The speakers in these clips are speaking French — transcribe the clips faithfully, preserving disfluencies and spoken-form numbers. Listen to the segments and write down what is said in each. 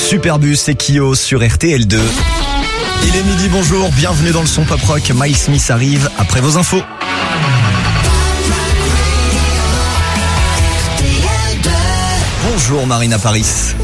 Superbus et Kyo sur R T L deux. Il est midi, bonjour, bienvenue dans le son pop rock. Miles Smith arrive après vos infos. Bonjour Marina Paris.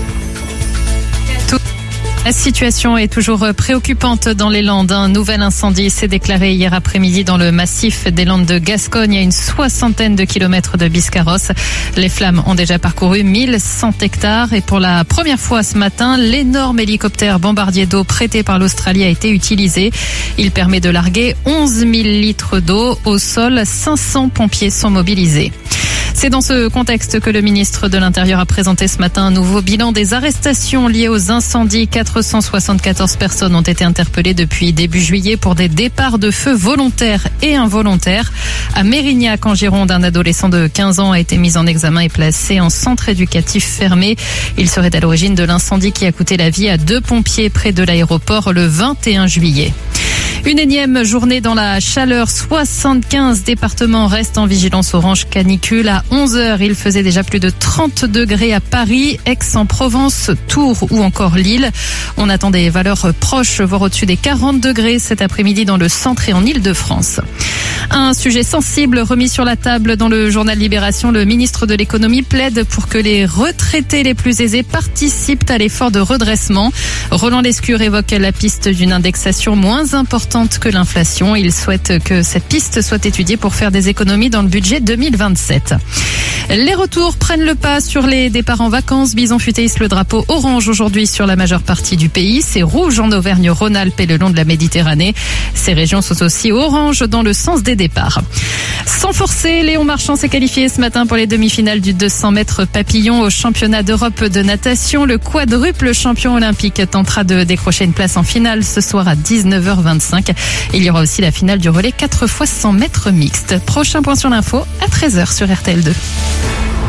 La situation est toujours préoccupante dans les Landes. Un nouvel incendie s'est déclaré hier après-midi dans le massif des Landes de Gascogne, à une soixantaine de kilomètres de Biscarrosse. Les flammes ont déjà parcouru mille cent hectares et pour la première fois ce matin, l'énorme hélicoptère bombardier d'eau prêté par l'Australie a été utilisé. Il permet de larguer onze mille litres d'eau au sol. cinq cents pompiers sont mobilisés. C'est dans ce contexte que le ministre de l'Intérieur a présenté ce matin un nouveau bilan des arrestations liées aux incendies. quatre cent soixante-quatorze personnes ont été interpellées depuis début juillet pour des départs de feu volontaires et involontaires. À Mérignac, en Gironde, un adolescent de quinze ans a été mis en examen et placé en centre éducatif fermé. Il serait à l'origine de l'incendie qui a coûté la vie à deux pompiers près de l'aéroport le vingt et un juillet. Une énième journée dans la chaleur. soixante-quinze départements restent en vigilance orange canicule. À onze heures, il faisait déjà plus de trente degrés à Paris, Aix-en-Provence, Tours ou encore Lille. On attend des valeurs proches, voire au-dessus des quarante degrés cet après-midi dans le centre et en Île-de-France. Un sujet sensible remis sur la table dans le journal Libération. Le ministre de l'économie plaide pour que les retraités les plus aisés participent à l'effort de redressement. Roland Lescure évoque la piste d'une indexation moins importante que l'inflation. Il souhaite que cette piste soit étudiée pour faire des économies dans le budget deux mille vingt-sept. Les retours prennent le pas sur les départs en vacances. Bison Futé hisse le drapeau orange aujourd'hui sur la majeure partie du pays. C'est rouge en Auvergne-Rhône-Alpes et le long de la Méditerranée. Ces régions sont aussi orange dans le sens des départs. Sans forcer, Léon Marchand s'est qualifié ce matin pour les demi-finales du deux cents mètres papillon au championnat d'Europe de natation. Le quadruple champion olympique tentera de décrocher une place en finale ce soir à dix-neuf heures vingt-cinq. Il y aura aussi la finale du relais quatre fois cent mètres mixte. Prochain point sur l'info à treize heures sur R T L deux.